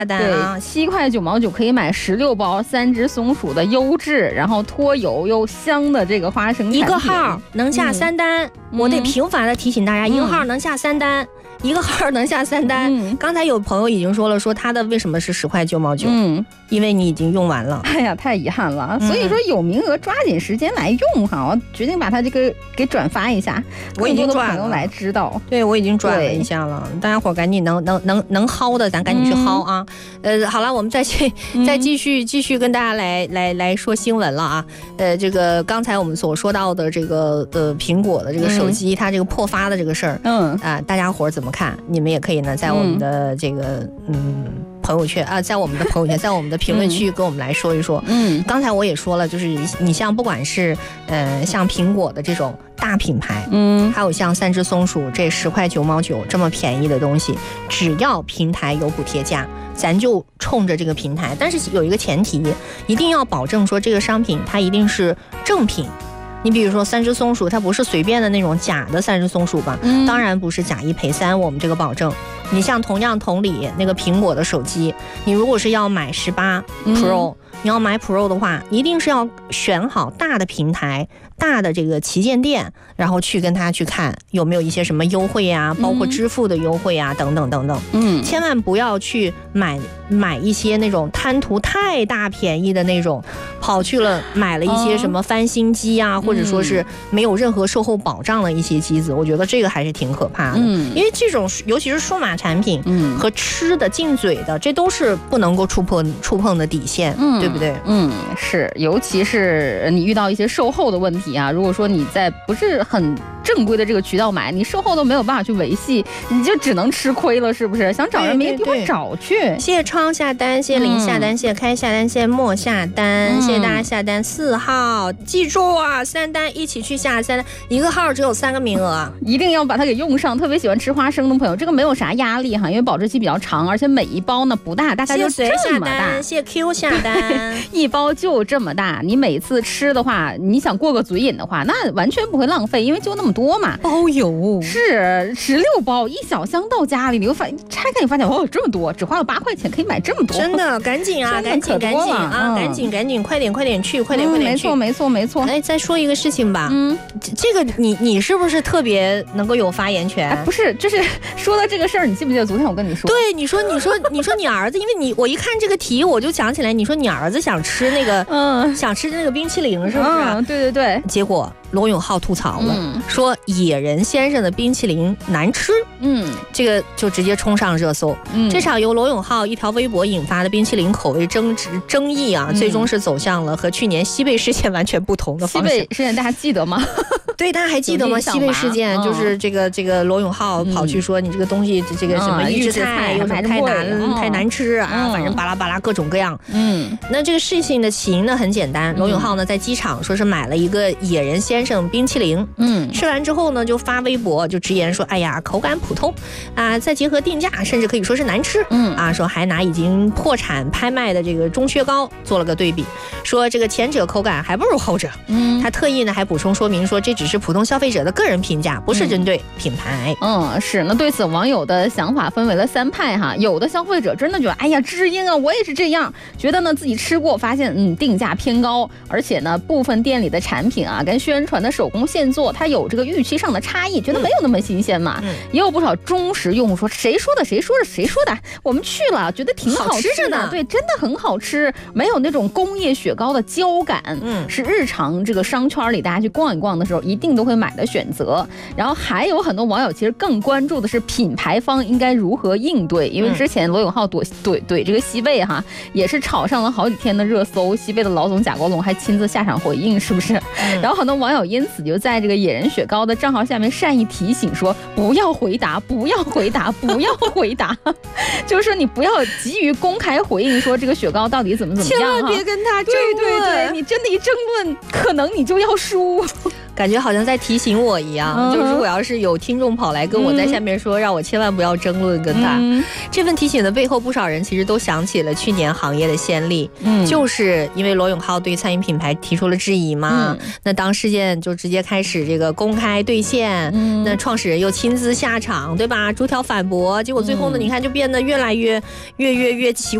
单啊 ，7块9毛9可以买16包3只松鼠的优质，然后脱油又香的这个花生产品。 一个号能下3单，我得频繁的提醒大家，一个号能下3单。一个号能下3单，刚才有朋友已经说了，说他的为什么是10块9毛9？因为你已经用完了。 哎呀，太遗憾了。所以说有名额抓紧时间来用哈，我决定把它这个给转发一下， 我已经转了， 朋友来知道。 对，我已经转了一下了，大家伙赶紧能薅的，咱赶紧去薅啊。好了，我们再继续跟大家来说新闻了啊。这个刚才我们所说到的这个苹果的这个手机，它这个破发的这个事儿，大家伙怎么看？你们也可以呢，在我们的这个朋友圈啊，在我们的朋友圈，在我们的评论区跟我们来说一说。刚才我也说了，就是你像不管是像苹果的这种大品牌，还有像3只松鼠这10块9毛9这么便宜的东西，只要平台有补贴价，咱就冲着这个平台。但是有一个前提，一定要保证说这个商品它一定是正品。你比如说3只松鼠，它不是随便的那种假的3只松鼠吧？当然不是假1赔3，我们这个保证。你像同理那个苹果的手机，你如果是要买18 Pro，你要买 Pro 的话，一定是要选好大的平台、大的这个旗舰店，然后去跟他去看有没有一些什么优惠啊，包括支付的优惠啊，等等等等。千万不要去买一些那种贪图太大便宜的那种，跑去了买了一些什么翻新机啊，或者说是没有任何售后保障的一些机子，我觉得这个还是挺可怕的。因为这种尤其是数码产品，和吃的进嘴的，这都是不能够触碰的底线，对不对？ 是，尤其是你遇到一些售后的问题啊，如果说你在不是很正规的这个渠道买，你售后都没有办法去维系，你就只能吃亏了，是不是？想找人没地方找去。 谢谢窗下单，谢谢林下单，谢谢开下单，谢谢莫下单，谢谢大家下单。4号记住啊，3单一起去下3单，一个号只有3个名额， 一定要把它给用上。特别喜欢吃花生的朋友，这个没有啥压力哈，因为保质期比较长，而且每一包呢不大，大概就这么大。 谢谢 Q 下单， 一包就这么大，你每次吃的话，你想过个嘴瘾的话，那完全不会浪费，因为就那么多嘛。 包邮是16包，一小箱到家里，你拆开你发现哦，这么多，只花了8块钱可以买这么多， 真的赶紧啊，赶紧啊，赶紧，快点去，快点去。 没错。 哎，再说一个事情吧，这个你是不是特别能够有发言权？ 不是，就是说到这个事儿，你记不记得昨天我跟你说？ 对，你说你儿子，因为我一看这个题我就想起来，你说你儿子想吃那个，想吃那个冰淇淋，是不是？ 对。 结果罗永浩吐槽了，说野人先生的冰淇淋难吃，这个就直接冲上热搜。这场由罗永浩一条微博引发的冰淇淋口味争议啊，最终是走向了和去年西贝事件完全不同的方向。 西贝事件大家记得吗？ 对，大家还记得吗？西贝事件就是这个罗永浩跑去说你这个东西这个什么预制菜又什么太难吃啊，反正巴拉巴拉各种各样。那这个事情的起因呢很简单，罗永浩呢在机场说是买了一个野人先生冰淇淋，吃完之后呢就发微博就直言说，哎呀口感普通啊，再结合定价甚至可以说是难吃，说还拿已经破产拍卖的这个中薛高做了个对比，说这个前者口感还不如后者。他特意呢还补充说明说，这只是普通消费者的个人评价，不是针对品牌。 是。那对此网友的想法分为了3派哈，有的消费者真的觉得，哎呀知音啊，我也是这样，觉得呢自己吃过，发现定价偏高，而且呢部分店里的产品啊跟宣传的手工现做，它有这个预期上的差异，觉得没有那么新鲜嘛。也有不少忠实用户说，谁说的，我们去了觉得挺好吃的，对，真的很好吃，没有那种工业雪糕的焦感，是日常这个商圈里大家去逛一逛的时候一定都会买的选择。然后还有很多网友其实更关注的是品牌方应该如何应对，因为之前罗永浩怼这个西贝哈，也是炒上了好几天的热搜，西贝的老总贾国龙还亲自下场回应，是不是？然后很多网友因此就在这个野人雪糕的账号下面善意提醒说，不要回答，就是说你不要急于公开回应说这个雪糕到底怎么样， 千万别跟他争论， 对，你真的一争论，可能你就要输。 感觉好像在提醒我一样。就是如果要是有听众跑来跟我在下面说，让我千万不要争论跟他。这份提醒的背后，不少人其实都想起了去年行业的先例，就是因为罗永浩对餐饮品牌提出了质疑嘛，那当事件就直接开始这个公开兑现，那创始人又亲自下场，对吧？逐条反驳，结果最后呢，你看就变得越来越奇